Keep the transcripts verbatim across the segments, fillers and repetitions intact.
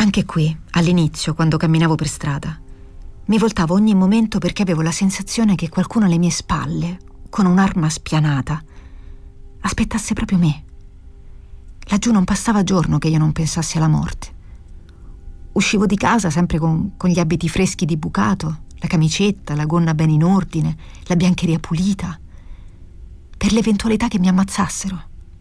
Anche qui, all'inizio, quando camminavo per strada, mi voltavo ogni momento perché avevo la sensazione che qualcuno alle mie spalle, con un'arma spianata, aspettasse proprio me. Laggiù non passava giorno che io non pensassi alla morte. Uscivo di casa sempre con, con gli abiti freschi di bucato, la camicetta, la gonna ben in ordine, la biancheria pulita, per l'eventualità che mi ammazzassero.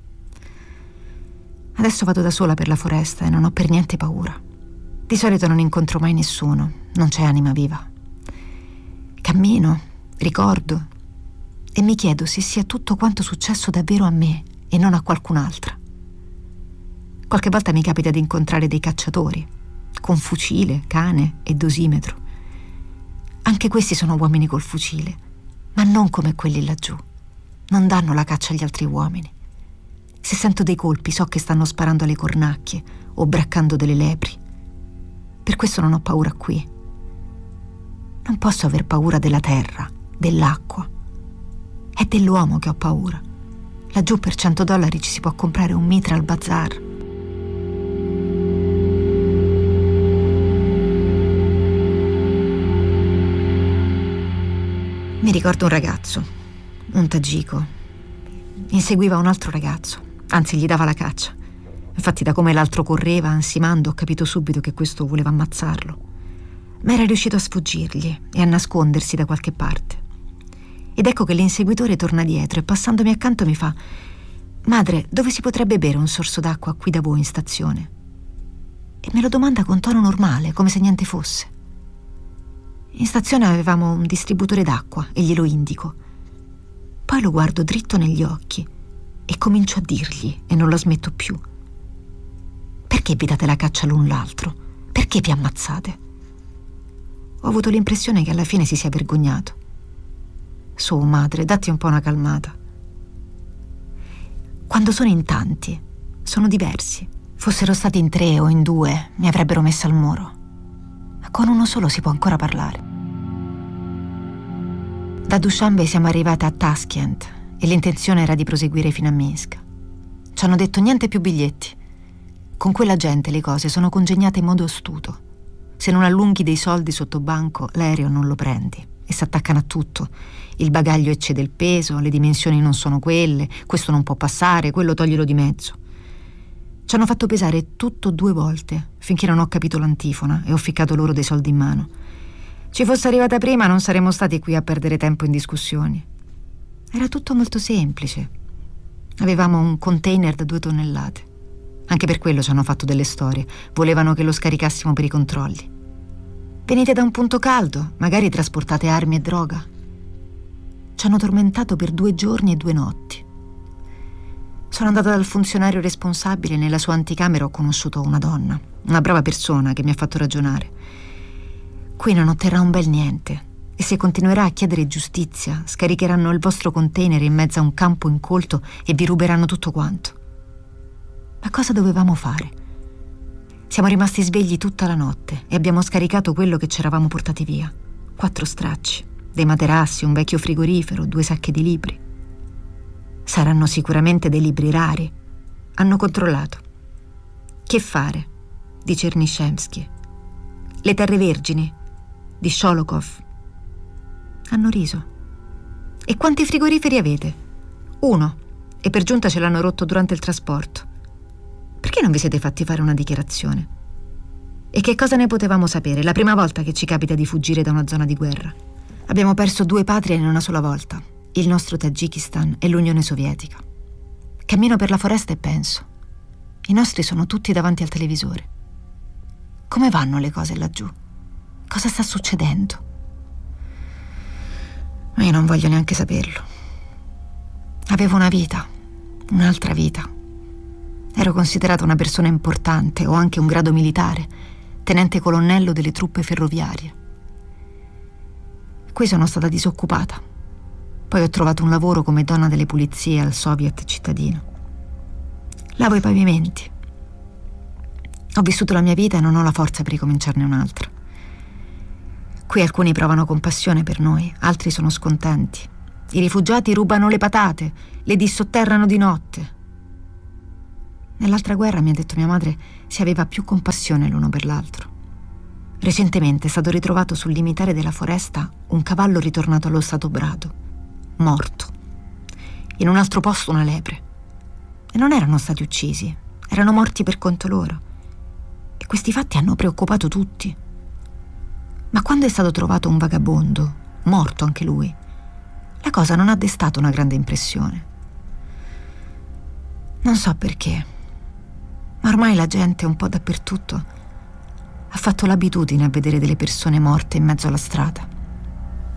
Adesso vado da sola per la foresta e non ho per niente paura. Di solito non incontro mai nessuno, non c'è anima viva. Cammino, ricordo e mi chiedo se sia tutto quanto successo davvero a me e non a qualcun'altra. Qualche volta mi capita di incontrare dei cacciatori, con fucile, cane e dosimetro. Anche questi sono uomini col fucile, ma non come quelli laggiù. Non danno la caccia agli altri uomini. Se sento dei colpi so che stanno sparando alle cornacchie o braccando delle lepri. Per questo non ho paura qui. Non posso aver paura della terra, dell'acqua. È dell'uomo che ho paura. Laggiù per cento dollari ci si può comprare un mitra al bazar. Mi ricordo un ragazzo, un tagiko. Inseguiva un altro ragazzo, anzi gli dava la caccia. Infatti da come l'altro correva ansimando ho capito subito che questo voleva ammazzarlo. Ma era riuscito a sfuggirgli e a nascondersi da qualche parte. Ed ecco che l'inseguitore torna dietro e passandomi accanto mi fa: «Madre, dove si potrebbe bere un sorso d'acqua qui da voi in stazione?» E me lo domanda con tono normale, come se niente fosse. In stazione avevamo un distributore d'acqua e glielo indico. Poi lo guardo dritto negli occhi e comincio a dirgli, e non la smetto più: «Perché vi date la caccia l'un l'altro? Perché vi ammazzate?» Ho avuto l'impressione che alla fine si sia vergognato. «Su, madre, datti un po' una calmata. Quando sono in tanti, sono diversi. Fossero stati in tre o in due, mi avrebbero messo al muro. Ma con uno solo si può ancora parlare». Da Dushanbe siamo arrivate a Tashkent e l'intenzione era di proseguire fino a Minsk. Ci hanno detto niente più biglietti. Con quella gente le cose sono congegnate in modo astuto. Se non allunghi dei soldi sotto banco, l'aereo non lo prendi e si attaccano a tutto. Il bagaglio eccede il peso, le dimensioni non sono quelle, questo non può passare, quello toglilo di mezzo. Ci hanno fatto pesare tutto due volte, finché non ho capito l'antifona e ho ficcato loro dei soldi in mano. Ci fosse arrivata prima non saremmo stati qui a perdere tempo in discussioni. Era tutto molto semplice. Avevamo un container da due tonnellate. Anche per quello ci hanno fatto delle storie. Volevano che lo scaricassimo per i controlli. Venite da un punto caldo, magari trasportate armi e droga. Ci hanno tormentato per due giorni e due notti. Sono andata dal funzionario responsabile e nella sua anticamera ho conosciuto una donna, una brava persona che mi ha fatto ragionare. Qui non otterrà un bel niente e se continuerà a chiedere giustizia scaricheranno il vostro container in mezzo a un campo incolto e vi ruberanno tutto quanto. Ma cosa dovevamo fare? Siamo rimasti svegli tutta la notte e abbiamo scaricato quello che ci eravamo portati via. Quattro stracci, dei materassi, un vecchio frigorifero, due sacche di libri. Saranno sicuramente dei libri rari. Hanno controllato. Che fare? Di Chernyshevsky. Le terre vergini? Di Sholokov. Hanno riso. E quanti frigoriferi avete? Uno. E per giunta ce l'hanno rotto durante il trasporto. Perché non vi siete fatti fare una dichiarazione? E che cosa ne potevamo sapere? La prima volta che ci capita di fuggire da una zona di guerra. Abbiamo perso due patrie in una sola volta, il nostro Tagikistan e l'Unione Sovietica. Cammino per la foresta e penso: i nostri sono tutti davanti al televisore. Come vanno le cose laggiù? Cosa sta succedendo? Ma io non voglio neanche saperlo. Avevo una vita, un'altra vita. Ero considerata una persona importante, ho anche un grado militare, tenente colonnello delle truppe ferroviarie. Qui sono stata disoccupata. Poi ho trovato un lavoro come donna delle pulizie al Soviet cittadino. Lavo i pavimenti. Ho vissuto la mia vita e non ho la forza per ricominciarne un'altra. Qui alcuni provano compassione per noi, altri sono scontenti. I rifugiati rubano le patate, le dissotterrano di notte. Nell'altra guerra, mi ha detto mia madre, si aveva più compassione l'uno per l'altro. Recentemente è stato ritrovato sul limitare della foresta un cavallo ritornato allo stato brado, morto. In un altro posto una lepre. E non erano stati uccisi, erano morti per conto loro. E questi fatti hanno preoccupato tutti. Ma quando è stato trovato un vagabondo, morto anche lui, la cosa non ha destato una grande impressione. Non so perché, ma ormai la gente un po' dappertutto ha fatto l'abitudine a vedere delle persone morte in mezzo alla strada.